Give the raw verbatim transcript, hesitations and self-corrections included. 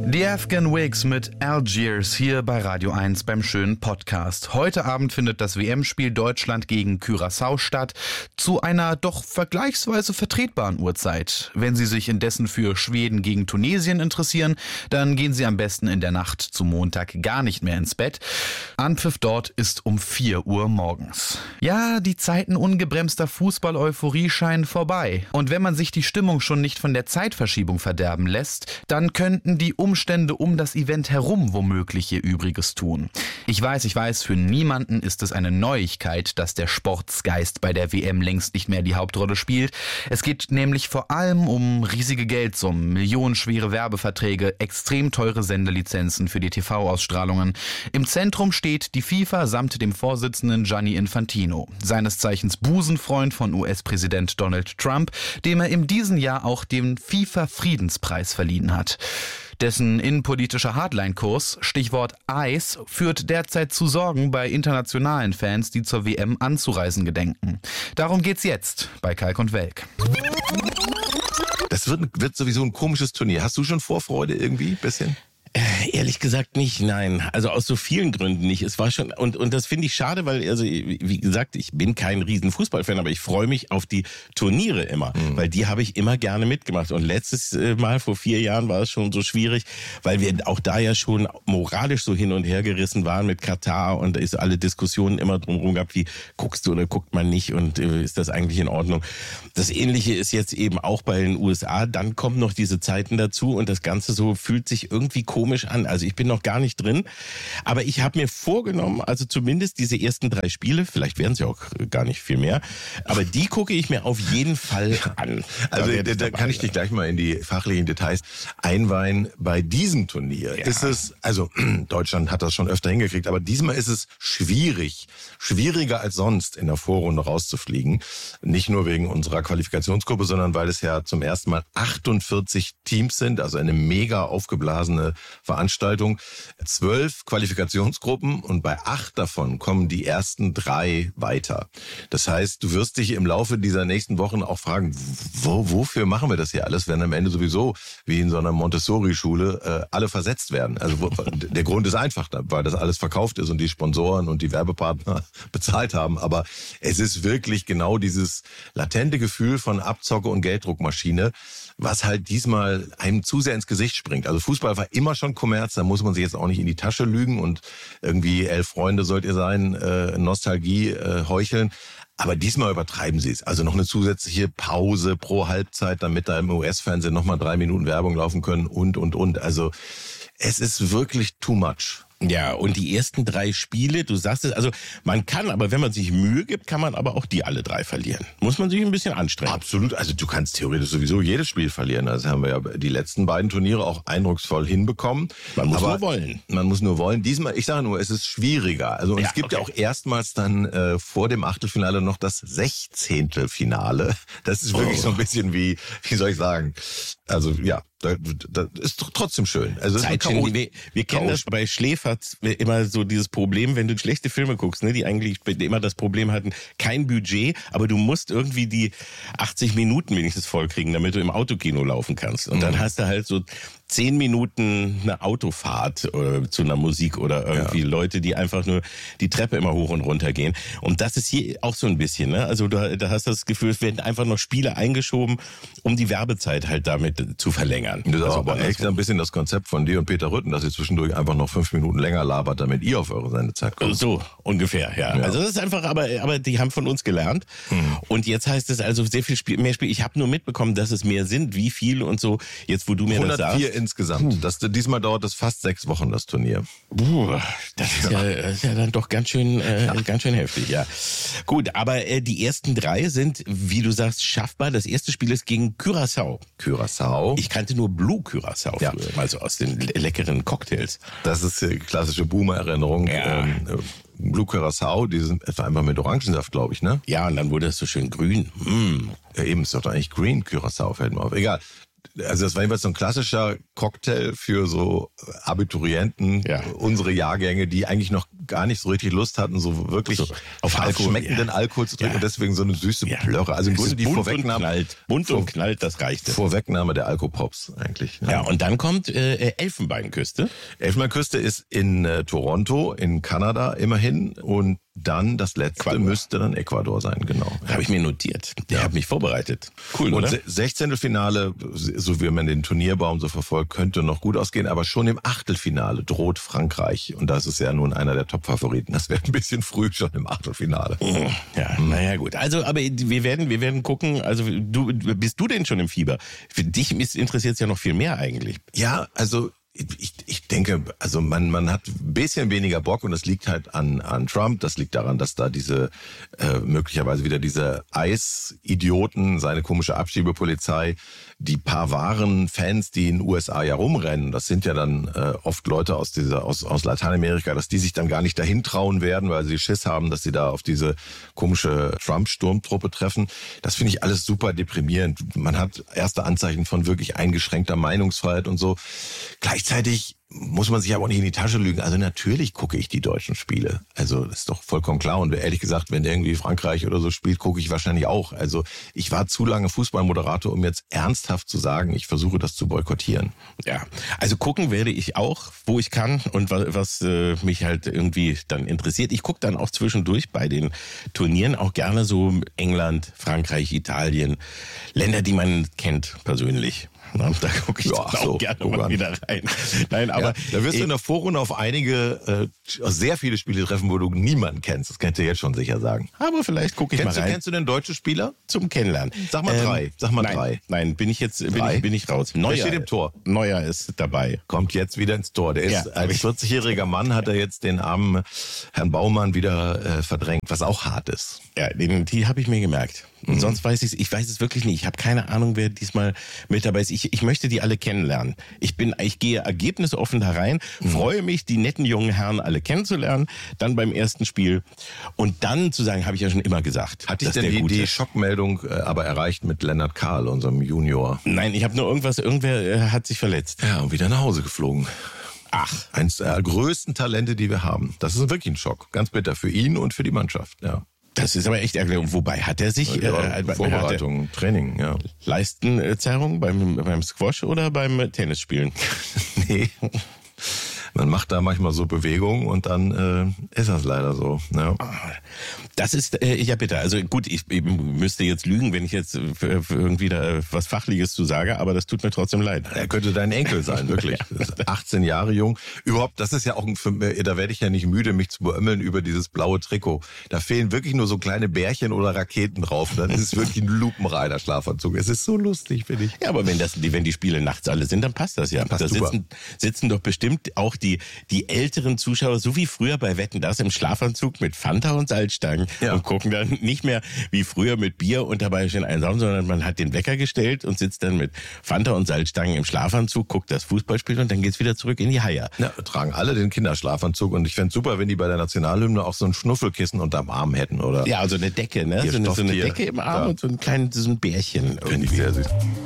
Die Afghan Wigs mit Algiers hier bei Radio eins beim schönen Podcast. Heute Abend findet das W M-Spiel Deutschland gegen Curaçao statt, zu einer doch vergleichsweise vertretbaren Uhrzeit. Wenn Sie sich indessen für Schweden gegen Tunesien interessieren, dann gehen Sie am besten in der Nacht zum Montag gar nicht mehr ins Bett. Anpfiff dort ist um vier Uhr morgens. Ja, die Zeiten ungebremster Fußball-Euphorie scheinen vorbei. Und wenn man sich die Stimmung schon nicht von der Zeitverschiebung verderben lässt, dann könnten die Umstände um das Event herum womöglich ihr Übriges tun. Ich weiß, ich weiß, für niemanden ist es eine Neuigkeit, dass der Sportsgeist bei der W M längst nicht mehr die Hauptrolle spielt. Es geht nämlich vor allem um riesige Geldsummen, millionenschwere Werbeverträge, extrem teure Sendelizenzen für die T V-Ausstrahlungen. Im Zentrum steht die FIFA samt dem Vorsitzenden Gianni Infantino, seines Zeichens Busenfreund von U S-Präsident Donald Trump, dem er in diesem Jahr auch den FIFA-Friedenspreis verliehen hat. Dessen innenpolitischer Hardline-Kurs, Stichwort Eis, führt derzeit zu Sorgen bei internationalen Fans, die zur W M anzureisen gedenken. Darum geht's jetzt bei Kalk und Welk. Das wird, wird sowieso ein komisches Turnier. Hast du schon Vorfreude irgendwie? Bisschen? Äh, ehrlich gesagt nicht, nein. Also aus so vielen Gründen nicht. Es war schon, und, und das finde ich schade, weil, also, wie gesagt, ich bin kein riesen Fußballfan, aber ich freue mich auf die Turniere immer, mhm. weil die habe ich immer gerne mitgemacht. Und letztes Mal, vor vier Jahren, war es schon so schwierig, weil wir auch da ja schon moralisch so hin und her gerissen waren mit Katar und da ist alle Diskussionen immer drumherum gehabt, wie guckst du oder guckt man nicht und äh, ist das eigentlich in Ordnung? Das Ähnliche ist jetzt eben auch bei den U S A. Dann kommen noch diese Zeiten dazu und das Ganze so fühlt sich irgendwie komisch komisch an. Also ich bin noch gar nicht drin, aber ich habe mir vorgenommen, also zumindest diese ersten drei Spiele, vielleicht werden es ja auch gar nicht viel mehr, aber die gucke ich mir auf jeden Fall an. Also da, da kann ich dich gleich mal in die fachlichen Details einweihen. Bei diesem Turnier ja. ist es, also Deutschland hat das schon öfter hingekriegt, aber diesmal ist es schwierig, schwieriger als sonst in der Vorrunde rauszufliegen. Nicht nur wegen unserer Qualifikationsgruppe, sondern weil es ja zum ersten Mal achtundvierzig Teams sind, also eine mega aufgeblasene Veranstaltung, zwölf Qualifikationsgruppen und bei acht davon kommen die ersten drei weiter. Das heißt, du wirst dich im Laufe dieser nächsten Wochen auch fragen, wo, wofür machen wir das hier alles, wenn am Ende sowieso wie in so einer Montessori-Schule äh, alle versetzt werden. Also wo, der Grund ist einfach, weil das alles verkauft ist und die Sponsoren und die Werbepartner bezahlt haben. Aber es ist wirklich genau dieses latente Gefühl von Abzocke und Gelddruckmaschine, was halt diesmal einem zu sehr ins Gesicht springt. Also Fußball war immer schon Kommerz, da muss man sich jetzt auch nicht in die Tasche lügen und irgendwie elf Freunde sollt ihr sein, äh, Nostalgie äh, heucheln. Aber diesmal übertreiben sie es. Also noch eine zusätzliche Pause pro Halbzeit, damit da im U S-Fernsehen nochmal drei Minuten Werbung laufen können und, und, und. Also es ist wirklich too much. Ja, und die ersten drei Spiele, du sagst es, also man kann, aber wenn man sich Mühe gibt, kann man aber auch die alle drei verlieren. Muss man sich ein bisschen anstrengen. Absolut, also du kannst theoretisch sowieso jedes Spiel verlieren. Das haben wir ja die letzten beiden Turniere auch eindrucksvoll hinbekommen. Man muss aber nur wollen. Man muss nur wollen. Diesmal, ich sage nur, es ist schwieriger. Also und ja, es gibt okay. ja auch erstmals dann äh, vor dem Achtelfinale noch das Sechzehntelfinale. Das ist wirklich oh. so ein bisschen wie, wie soll ich sagen, also ja, das, das ist trotzdem schön. Also Zeitchen, wir, wir kennen das bei Schläferz immer so dieses Problem, wenn du schlechte Filme guckst, ne, die eigentlich immer das Problem hatten, kein Budget, aber du musst irgendwie die achtzig Minuten wenigstens vollkriegen, damit du im Autokino laufen kannst. Und mhm. dann hast du halt so zehn Minuten eine Autofahrt oder zu einer Musik oder irgendwie ja. Leute, die einfach nur die Treppe immer hoch und runter gehen. Und das ist hier auch so ein bisschen, ne? Also da, da hast du das Gefühl, es werden einfach noch Spiele eingeschoben, um die Werbezeit halt damit zu verlängern. Das ist also aber echt ein bisschen das Konzept von dir und Peter Rütten, dass ihr zwischendurch einfach noch fünf Minuten länger labert, damit ihr auf eure Sendezeit kommt. So ungefähr, ja. ja. Also das ist einfach, aber aber die haben von uns gelernt. Hm. Und jetzt heißt es also sehr viel Spiel, mehr Spiel. Ich habe nur mitbekommen, dass es mehr sind, wie viel und so. Jetzt, wo du mir das sagst. Insgesamt. Puh. Das, diesmal dauert es fast sechs Wochen, das Turnier. Puh, das ist ja, das ist ja dann doch ganz schön, äh, ja. ganz schön heftig, ja. Gut, aber äh, die ersten drei sind, wie du sagst, schaffbar. Das erste Spiel ist gegen Curaçao. Curaçao? Ich kannte nur Blue Curaçao ja. früher, also aus den le- leckeren Cocktails. Das ist die klassische Boomer-Erinnerung. Ja. Ähm, Blue Curaçao, die sind etwa einfach mit Orangensaft, glaube ich, ne? Ja, und dann wurde es so schön grün. Mm. Ja, eben, ist doch eigentlich Green Curaçao, fällt mir auf. Egal. Also das war jedenfalls so ein klassischer Cocktail für so Abiturienten, ja. unsere Jahrgänge, die eigentlich noch gar nicht so richtig Lust hatten, so wirklich so, auf falsch Alkohol, schmeckenden ja. Alkohol zu trinken Ja. und deswegen so eine süße Ja. Plörre. Also im Es Grunde ist die bunt und Vorwegnahme, knallt. Bunt und knallt, das reichte. Vorwegnahme der Alkopops eigentlich. Ja, und dann kommt äh, Elfenbeinküste. Elfenbeinküste ist in äh, Toronto, in Kanada immerhin. Und dann das letzte Ecuador. müsste dann Ecuador sein, genau. Habe ich mir notiert. Der hat mich vorbereitet. Cool, Und oder? se- Sechzehntelfinale, so wie man den Turnierbaum so verfolgt, könnte noch gut ausgehen, aber schon im Achtelfinale droht Frankreich. Und das ist ja nun einer der Top-Favoriten. Das wäre ein bisschen früh schon im Achtelfinale. Ja, naja, gut. Also, aber wir werden, wir werden gucken. Also, du, bist du denn schon im Fieber? Für dich interessiert es ja noch viel mehr eigentlich. Ja, also ich, ich denke, also man, man hat ein bisschen weniger Bock und das liegt halt an, an Trump. Das liegt daran, dass da diese äh, möglicherweise wieder diese Eisidioten, seine komische Abschiebepolizei, die paar wahren Fans, die in den U S A ja rumrennen, das sind ja dann äh, oft Leute aus dieser aus, aus Lateinamerika, dass die sich dann gar nicht dahin trauen werden, weil sie Schiss haben, dass sie da auf diese komische Trump-Sturmtruppe treffen. Das finde ich alles super deprimierend. Man hat erste Anzeichen von wirklich eingeschränkter Meinungsfreiheit und so. Gleichzeitig muss man sich aber auch nicht in die Tasche lügen. Also natürlich gucke ich die deutschen Spiele. Also das ist doch vollkommen klar. Und ehrlich gesagt, wenn irgendwie Frankreich oder so spielt, gucke ich wahrscheinlich auch. Also ich war zu lange Fußballmoderator, um jetzt ernsthaft zu sagen, ich versuche das zu boykottieren. Ja, also gucken werde ich auch, wo ich kann und was, was äh, mich halt irgendwie dann interessiert. Ich gucke dann auch zwischendurch bei den Turnieren auch gerne so England, Frankreich, Italien, Länder, die man kennt persönlich. Na, da gucke ich Ja, dann ach auch so, gerne guck mal an. wieder rein. Nein, aber Ja, da wirst du in der Vorrunde auf einige, äh, sehr viele Spiele treffen, wo du niemanden kennst. Das kannst du jetzt schon sicher sagen. aber vielleicht gucke ich Kennst mal du, rein kennst du denn deutsche Spieler? zum Kennenlernen. Sag mal drei. Sag mal nein, drei. Nein, bin ich jetzt bin Drei? ich, bin ich raus. Neuer steht im Tor? Neuer ist dabei. Kommt jetzt wieder ins Tor. Der ist Ja. als vierzigjähriger Mann hat er jetzt den armen Herrn Baumann wieder äh, verdrängt, was auch hart ist. Ja, den, die habe ich mir gemerkt. Und Mhm. sonst weiß ich ich weiß es wirklich nicht. Ich habe keine Ahnung, wer diesmal mit dabei ist. Ich, ich möchte die alle kennenlernen. Ich bin, ich gehe ergebnisoffen da rein, Mhm. freue mich, die netten jungen Herren alle kennenzulernen, dann beim ersten Spiel und dann zu sagen, habe ich ja schon immer gesagt. Hat dich dass denn der die, gut die ist. Schockmeldung äh, aber erreicht mit Lennart Kahl, unserem Junior? Nein, ich habe nur irgendwas, irgendwer äh, hat sich verletzt. Ja, und wieder nach Hause geflogen. Ach, Eins der größten Talente, die wir haben. Das ist wirklich ein Schock. Ganz bitter für ihn und für die Mannschaft. Ja. das ist aber echt ärgerlich. Wobei, hat er sich Ja, äh, hat er Vorbereitung, Training, ja. Leistenzerrung beim, beim Squash oder beim Tennisspielen? Nee. Man macht da manchmal so Bewegungen und dann äh, ist das leider so. Ja. Das ist, äh, ja bitte, also gut, ich, ich müsste jetzt lügen, wenn ich jetzt äh, irgendwie da was Fachliches zu sage, aber das tut mir trotzdem leid. Er könnte dein Enkel sein, wirklich. Das ist achtzehn Jahre jung. Überhaupt, das ist ja auch, ein, für, da werde ich ja nicht müde, mich zu beömmeln über dieses blaue Trikot. Da fehlen wirklich nur so kleine Bärchen oder Raketen drauf. Dann ist es wirklich ein lupenreiner Schlafanzug. Es ist so lustig, finde ich. Ja, aber wenn das, wenn die Spiele nachts alle sind, dann passt das ja. Passt da super. sitzen, sitzen doch bestimmt auch die, die älteren Zuschauer, so wie früher bei Wetten, das im Schlafanzug mit Fanta und Salzstangen Ja. und gucken dann nicht mehr wie früher mit Bier und dabei schön einsam, sondern man hat den Wecker gestellt und sitzt dann mit Fanta und Salzstangen im Schlafanzug, guckt das Fußballspiel und dann geht's wieder zurück in die Haie. Ja, tragen alle den Kinderschlafanzug und ich fände super, wenn die bei der Nationalhymne auch so ein Schnuffelkissen unterm Arm hätten, oder? Ja, also eine Decke, ne? Ihr So eine, so eine Stofftier. Decke im Arm Ja. und so ein kleines so ein Bärchen. Finde ich sehr süß.